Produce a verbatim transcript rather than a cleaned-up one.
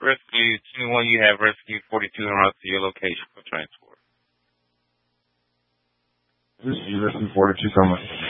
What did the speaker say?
Rescue twenty-one, you have Rescue forty-two en route to your location for transport. This is Rescue forty-two, so much.